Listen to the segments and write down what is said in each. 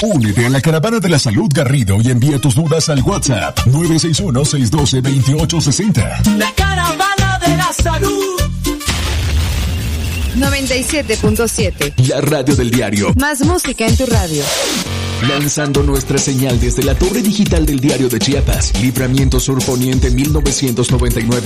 Únete a la Caravana de la Salud Garrido y envía tus dudas al WhatsApp 961-612-2860. La Caravana de la Salud. 97.7. La radio del diario. Más música en tu radio. Lanzando nuestra señal desde la torre digital del Diario de Chiapas. Libramiento Sur Poniente 1999.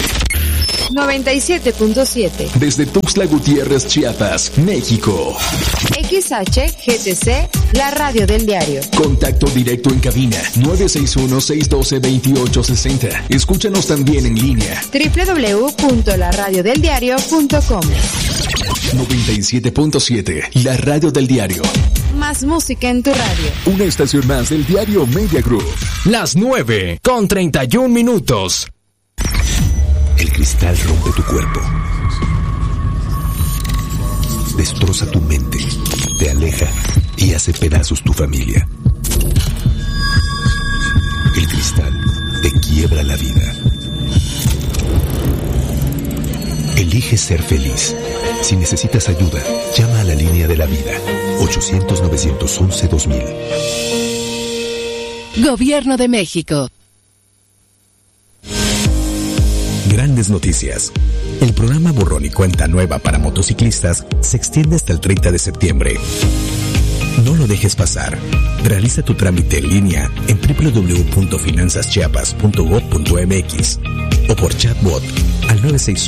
97.7. Desde Tuxtla Gutiérrez, Chiapas, México. XHGTC, la radio del diario. Contacto directo en cabina 961-612-2860. Escúchanos también en línea www.laradiodeldiario.com. 97.7, la radio del diario. Más música en tu radio. Una estación más del diario Media Group. Las 9:31. El cristal rompe tu cuerpo. Destroza tu mente, te aleja y hace pedazos tu familia. El cristal te quiebra la vida. Elige ser feliz. Si necesitas ayuda, llama a la línea de la vida. 800-911-2000. Gobierno de México. Grandes noticias. El programa Borrón y Cuenta Nueva para motociclistas se extiende hasta el 30 de septiembre. No lo dejes pasar. Realiza tu trámite en línea en www.finanzaschiapas.gov.mx o por chatbot al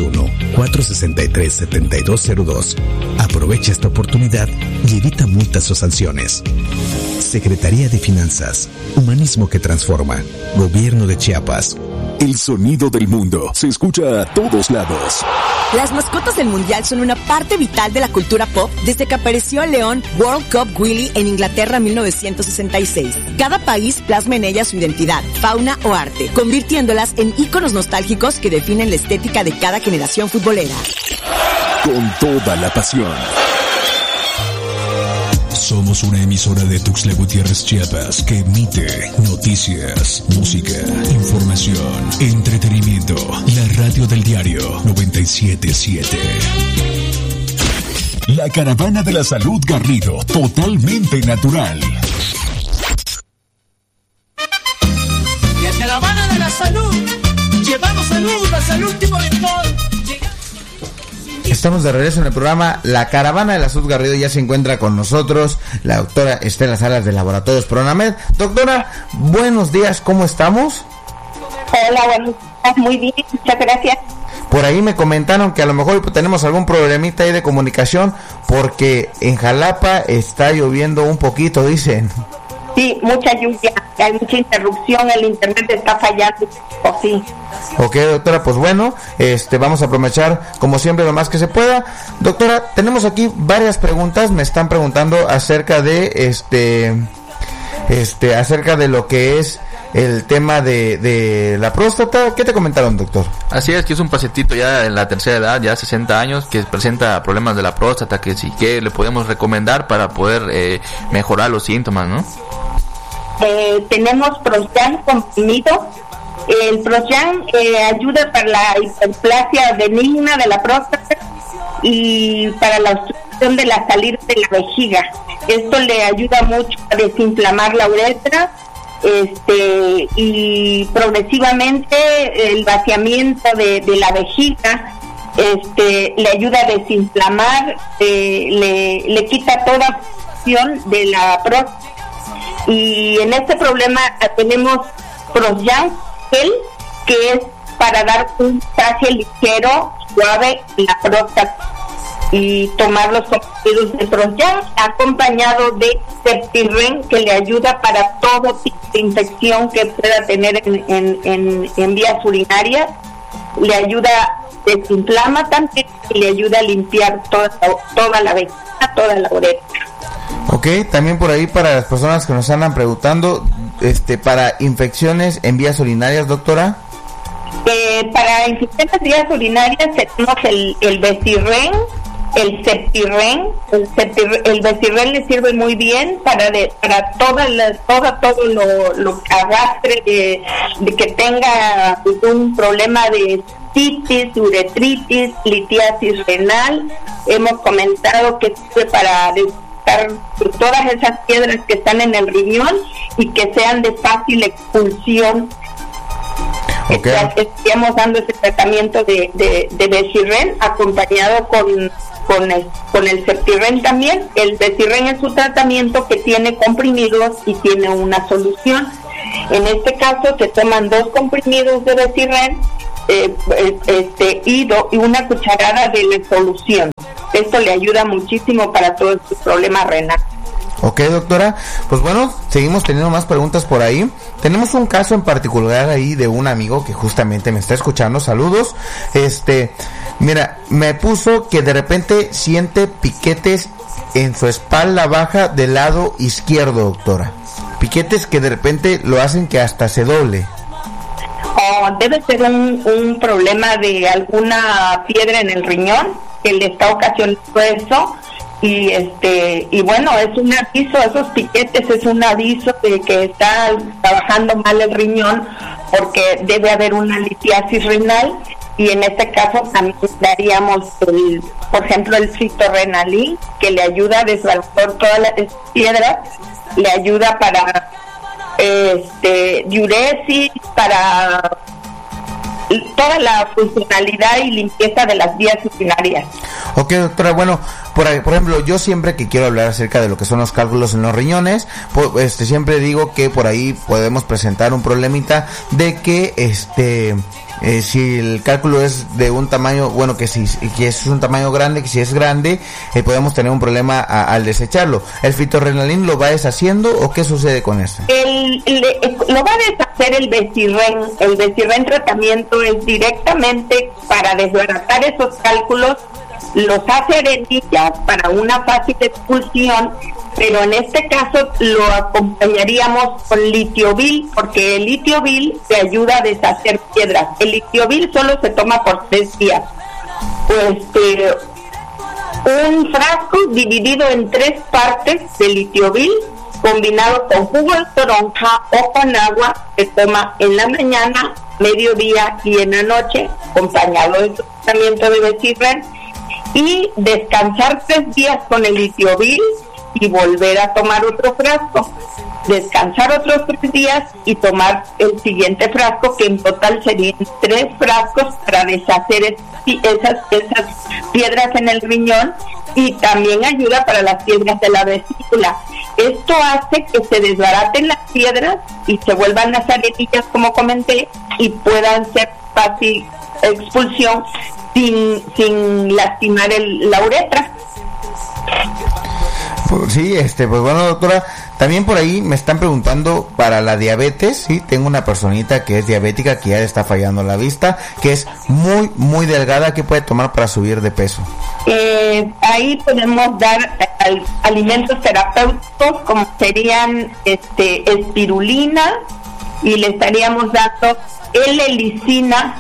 961-463-7202. Aprovecha esta oportunidad y evita multas o sanciones. Secretaría de Finanzas. Humanismo que transforma. Gobierno de Chiapas. El sonido del mundo se escucha a todos lados. Las mascotas del mundial son una parte vital de la cultura pop desde que apareció el león World Cup Willy en Inglaterra en 1966. Cada país plasma en ellas su identidad, fauna o arte, convirtiéndolas en íconos nostálgicos que definen la estética de cada generación futbolera. Con toda la pasión. Somos una emisora de Tuxtla Gutiérrez, Chiapas, que emite noticias, música, información, entretenimiento. La radio del diario 97.7. La Caravana de la Salud Garrido, totalmente natural. La Caravana de la Salud. Llevamos salud hasta el último rincón. Estamos de regreso en el programa La Caravana de la Salud Garrido. Ya se encuentra con nosotros la doctora Estela Salas de Laboratorios Pronamed. Doctora, buenos días, ¿cómo estamos? Hola, buenos días, muy bien, muchas gracias. Por ahí me comentaron que a lo mejor tenemos algún problemita ahí de comunicación porque en Jalapa está lloviendo un poquito, dicen. Sí, mucha lluvia, hay mucha interrupción, el internet está fallando, o sí. Ok, doctora, pues bueno, vamos a aprovechar como siempre lo más que se pueda. Doctora, tenemos aquí varias preguntas, me están preguntando acerca de acerca de lo que es el tema de la próstata. ¿Qué te comentaron, doctor? Así es, que es un pacientito ya en la tercera edad, ya 60 años, que presenta problemas de la próstata, que sí que le podemos recomendar para poder mejorar los síntomas, ¿no? Tenemos Prosyan comprimido. El Prosyan ayuda para la hiperplasia benigna de la próstata y para la obstrucción de la salida de la vejiga. Esto le ayuda mucho a desinflamar la uretra, y progresivamente el vaciamiento de la vejiga le ayuda a desinflamar, le quita toda función de la próstata. Y en este problema tenemos Prosyan Gel, que es para dar un masaje ligero, suave en la próstata, y tomar los comprimidos de Prosyan acompañado de Septirren, que le ayuda para todo tipo de infección que pueda tener en vías urinarias. Le ayuda, desinflama también y le ayuda a limpiar toda la vejiga, toda la uretra. Ok, también por ahí para las personas que nos andan preguntando, para infecciones en vías urinarias, doctora. Para infecciones en vías urinarias tenemos el Besirren, el Septirren. El Besirren le sirve muy bien para todo lo que arrastre de que tenga algún problema de cistitis, uretritis, litiasis renal. Hemos comentado que sirve para sacar todas esas piedras que están en el riñón y que sean de fácil expulsión. Okay. Estamos dando ese tratamiento de Bexirren acompañado con el Septirren también. El Bexirren es un tratamiento que tiene comprimidos y tiene una solución. En este caso se toman 2 comprimidos de Bexirren y una cucharada de la solución. Esto le ayuda muchísimo para todos sus problemas renales. Ok, doctora, pues bueno, seguimos teniendo más preguntas por ahí. Tenemos un caso en particular ahí de un amigo que justamente me está escuchando. Saludos. Mira, me puso que de repente siente piquetes en su espalda baja del lado izquierdo, doctora. Piquetes que de repente lo hacen que hasta se doble. Debe ser un problema de alguna piedra en el riñón que le está ocasionando eso. Y bueno, es un aviso, esos piquetes es un aviso de que está trabajando mal el riñón, porque debe haber una litiasis renal, y en este caso también daríamos por ejemplo el fitorrenalin, que le ayuda a desbaratar todas las piedras, le ayuda para diuresis, para toda la funcionalidad y limpieza de las vías urinarias. Ok, doctora, bueno, por ejemplo, yo siempre que quiero hablar acerca de lo que son los cálculos en los riñones, siempre digo que por ahí podemos presentar un problemita de que si el cálculo es de un tamaño, bueno, que es un tamaño grande, que si es grande, podemos tener un problema al desecharlo. ¿El fitorrenalin lo va deshaciendo o qué sucede con eso? Lo va a deshacer el Bexirren. El Bexirren tratamiento es directamente para desbaratar esos cálculos, los hace arenillas para una fácil expulsión, pero en este caso lo acompañaríamos con litiovil, porque el litiovil te ayuda a deshacer piedras. El litiovil solo se toma por 3 días. Un frasco dividido en 3 partes de litiovil, combinado con jugo de toronja o con agua, se toma en la mañana, mediodía y en la noche, acompañado de tratamiento de Bexirren, y descansar 3 días con el litiovil y volver a tomar otro frasco, descansar otros 3 días y tomar el siguiente frasco, que en total serían 3 frascos para deshacer esas piedras en el riñón, y también ayuda para las piedras de la vesícula. Esto hace que se desbaraten las piedras y se vuelvan las arenillas, como comenté, y puedan ser fácil expulsión sin lastimar la uretra. Sí, pues bueno, doctora, también por ahí me están preguntando para la diabetes. Sí, tengo una personita que es diabética, que ya le está fallando la vista, que es muy, muy delgada. ¿Qué puede tomar para subir de peso? Ahí podemos dar alimentos terapéuticos, como serían espirulina, y le estaríamos dando L-lisina,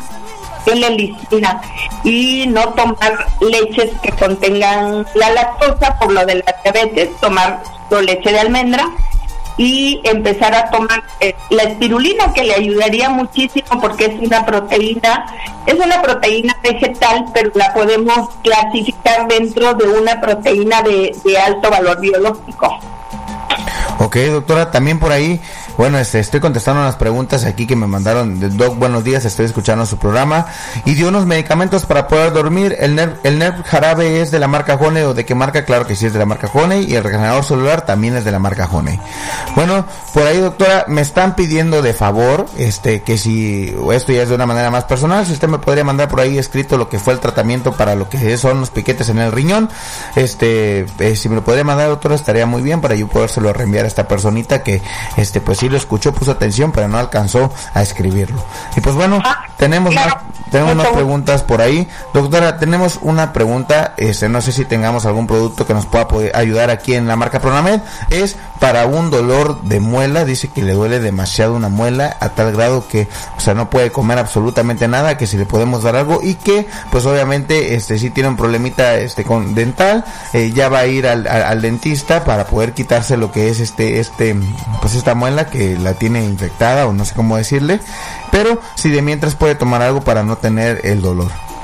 y no tomar leches que contengan la lactosa por lo de la diabetes, tomar leche de almendra y empezar a tomar la espirulina, que le ayudaría muchísimo porque es una proteína vegetal, pero la podemos clasificar dentro de una proteína de alto valor biológico. Ok, doctora, también por ahí, bueno, estoy contestando unas preguntas aquí que me mandaron. Doc, buenos días, estoy escuchando su programa. Y dio unos medicamentos para poder dormir. ¿El Nerv jarabe es de la marca Honey o de qué marca? Claro que sí es de la marca Honey. Y el regenerador celular también es de la marca Honey. Bueno, por ahí, doctora, me están pidiendo de favor, que si esto ya es de una manera más personal, si usted me podría mandar por ahí escrito lo que fue el tratamiento para lo que son los piquetes en el riñón. Si me lo podría mandar, doctora, estaría muy bien para yo podérselo reenviar a esta personita que, pues sí lo escuchó, puso atención, pero no alcanzó a escribirlo. Y pues bueno, tenemos más preguntas por ahí. Doctora, tenemos una pregunta, no sé si tengamos algún producto que nos pueda ayudar aquí en la marca Pronamed. Es para un dolor de muela, dice que le duele demasiado una muela, a tal grado que, no puede comer absolutamente nada, que si le podemos dar algo, y que, pues obviamente, sí tiene un problemita, con dental, ya va a ir al dentista para poder quitarse lo que es pues esta muela que la tiene infectada, o no sé cómo decirle, pero si de mientras puede tomar algo para no tener el dolor.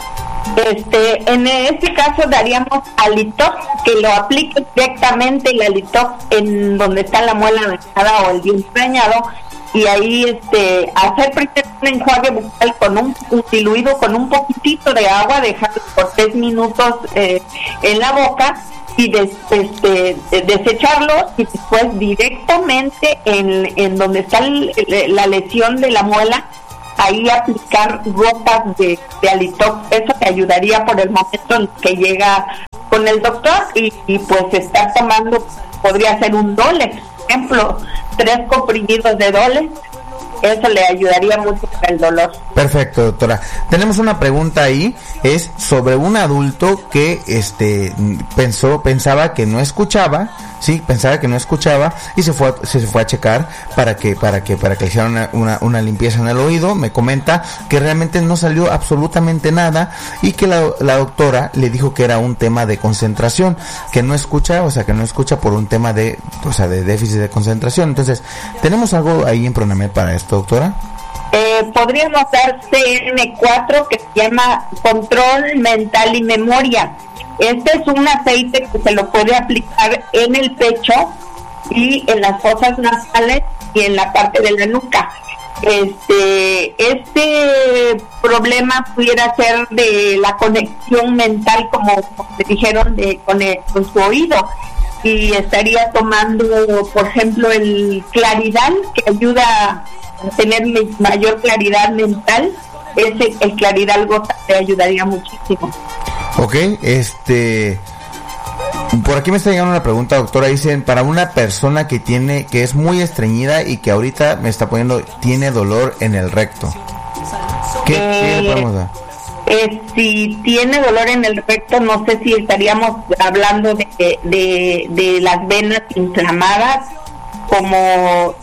En este caso daríamos Alitox, que lo aplique directamente el Alitox en donde está la muela dañada o el diente dañado, y ahí hacer primero un enjuague bucal con un diluido con un poquitito de agua, dejarlo por 3 minutos en la boca y desecharlo, y después directamente en donde está la lesión de la muela, ahí aplicar gotas de Alitox. Eso te ayudaría por el momento en que llega con el doctor, y pues estar tomando, podría ser un Dolex, por ejemplo, 3 comprimidos de Dolex. Eso le ayudaría mucho para el dolor. Perfecto, doctora. Tenemos una pregunta ahí, es sobre un adulto que pensaba que no escuchaba, sí, pensaba que no escuchaba, y se fue a checar para que le hicieran una limpieza en el oído. Me comenta que realmente no salió absolutamente nada, y que la doctora le dijo que era un tema de concentración, que no escucha, que no escucha por un tema de déficit de concentración. Entonces, ¿tenemos algo ahí en Pronamed para esto, doctora? Podríamos dar CM4, que se llama Control Mental y Memoria. Este es un aceite que se lo puede aplicar en el pecho y en las fosas nasales y en la parte de la nuca. Este problema pudiera ser de la conexión mental, como te dijeron, con su oído, y estaría tomando, por ejemplo, el Claridal, que ayuda a tener mayor claridad mental. El Claridal gota te ayudaría muchísimo. Ok, por aquí me está llegando una pregunta, doctora. Dicen, para una persona que es muy estreñida y que ahorita me está poniendo, tiene dolor en el recto, ¿qué le podemos dar? Si tiene dolor en el recto, no sé si estaríamos hablando de las venas inflamadas, como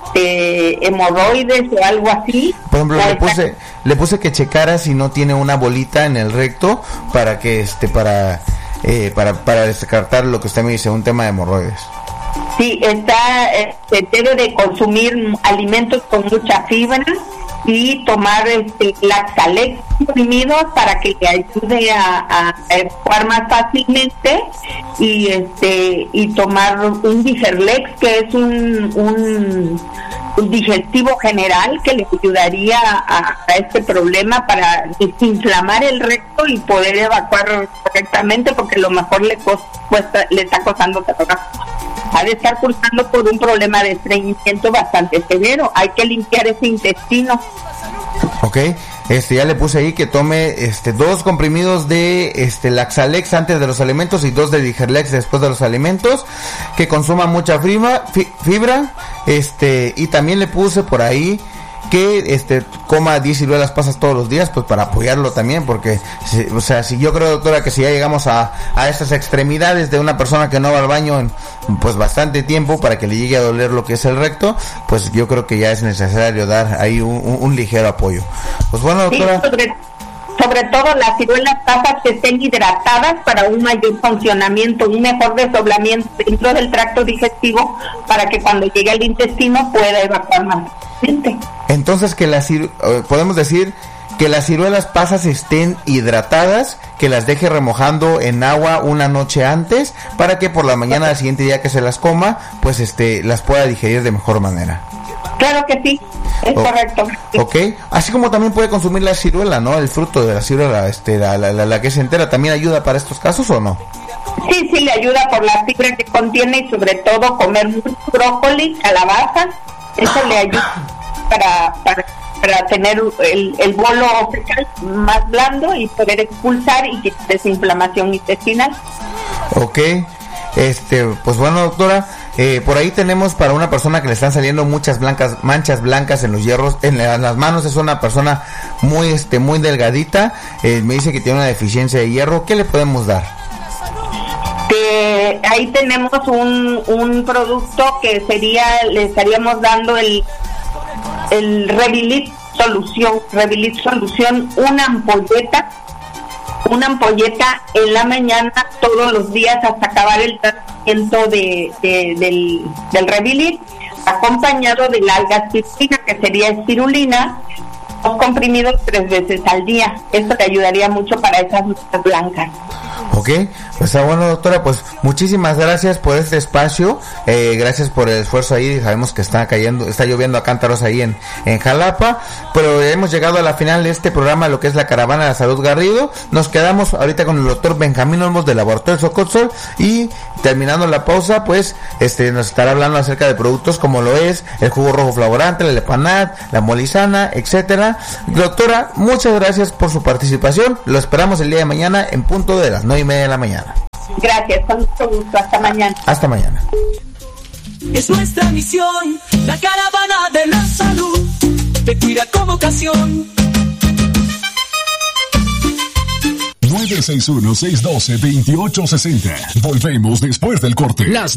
hemorroides o algo así. Por ejemplo, le puse que checara si no tiene una bolita en el recto, para que para descartar lo que usted me dice, un tema de hemorroides. Sí, debe de consumir alimentos con mucha fibra y tomar Laxalex comprimidos para que le ayude a evacuar más fácilmente, y tomar un Digerlex, que es un digestivo general que le ayudaría a este problema para desinflamar el recto y poder evacuar correctamente, porque lo mejor le está costando trabajo. Ha de estar cursando por un problema de estreñimiento bastante severo. Hay que limpiar ese intestino. Ok, ya le puse ahí que tome 2 comprimidos de Laxalex antes de los alimentos y 2 de Digerlex después de los alimentos, que consuma mucha fibra, y también le puse por ahí que coma 10 ciruelas pasas todos los días, pues para apoyarlo también, porque si yo creo, doctora, que si ya llegamos a estas extremidades de una persona que no va al baño en pues bastante tiempo, para que le llegue a doler lo que es el recto, pues yo creo que ya es necesario dar ahí un ligero apoyo. Pues bueno, doctora. Sí, sobre todo las ciruelas pasas que estén hidratadas para un mayor funcionamiento, un mejor desdoblamiento dentro del tracto digestivo, para que cuando llegue al intestino pueda evacuar más fácilmente. Entonces, podemos decir que las ciruelas pasas estén hidratadas, que las deje remojando en agua una noche antes, para que por la mañana del siguiente día que se las coma, pues las pueda digerir de mejor manera. Claro que sí, es correcto. Ok, así como también puede consumir la ciruela, ¿no? El fruto de la ciruela, la que es entera, ¿también ayuda para estos casos o no? Sí, le ayuda por la fibra que contiene, y sobre todo comer mucho brócoli, calabaza. Eso le ayuda para tener el bolo fecal más blando y poder expulsar y quitar desinflamación intestinal. Ok, pues bueno, doctora, por ahí tenemos para una persona que le están saliendo muchas manchas blancas en los hierros, en las manos. Es una persona muy delgadita, me dice que tiene una deficiencia de hierro. ¿Qué le podemos dar? Ahí tenemos un producto que le estaríamos dando el Revilit Solución, una ampolleta en la mañana todos los días hasta acabar el tratamiento del Revilit, acompañado de la alga espirulina, que sería espirulina, 2 comprimidos 3 veces al día. Esto te ayudaría mucho para esas manchas blancas. Ok, pues bueno, doctora, pues muchísimas gracias por este espacio, gracias por el esfuerzo ahí. Sabemos que está lloviendo a cántaros ahí en Jalapa, pero hemos llegado a la final de este programa, lo que es la Caravana de la Salud Garrido. Nos quedamos ahorita con el doctor Benjamín Olmos de Laboratorio Socotzol, y terminando la pausa, pues nos estará hablando acerca de productos como lo es el jugo rojo flavorante, el Lepanat, la molizana, etcétera. Doctora, muchas gracias por su participación. Lo esperamos el día de mañana en punto de las 9:30 de la mañana. Gracias, con mucho gusto. Hasta mañana. Hasta mañana. Es nuestra misión, la Caravana de la Salud, te cuida con vocación. 961-612-2860. Volvemos después del corte. Las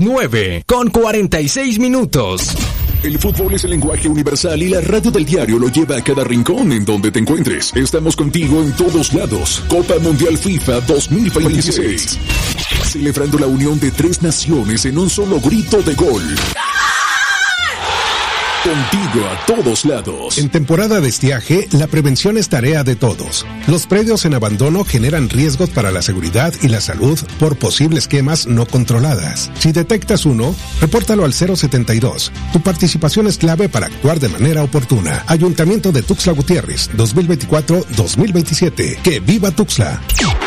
9:46. El fútbol es el lenguaje universal y la radio del diario lo lleva a cada rincón en donde te encuentres. Estamos contigo en todos lados. Copa Mundial FIFA 2026. Celebrando la unión de 3 naciones en un solo grito de gol. Contigo a todos lados. En temporada de estiaje, la prevención es tarea de todos. Los predios en abandono generan riesgos para la seguridad y la salud por posibles quemas no controladas. Si detectas uno, repórtalo al 072. Tu participación es clave para actuar de manera oportuna. Ayuntamiento de Tuxtla Gutiérrez, 2024-2027. ¡Que viva Tuxtla!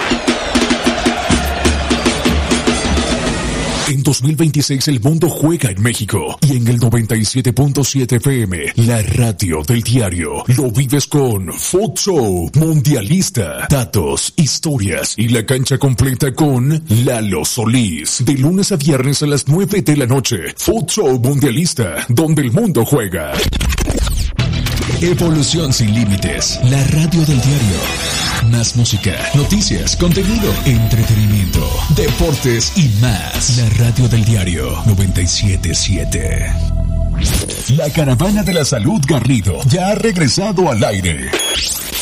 En 2026 el mundo juega en México y en el 97.7 FM, la radio del diario, lo vives con Food Show Mundialista, datos, historias y la cancha completa con Lalo Solís. De lunes a viernes a las 9 de la noche, Food Show Mundialista, donde el mundo juega. Evolución sin límites, la radio del diario. Más música, noticias, contenido, entretenimiento, deportes y más. La radio del diario 97.7. La Caravana de la Salud Garrido ya ha regresado al aire.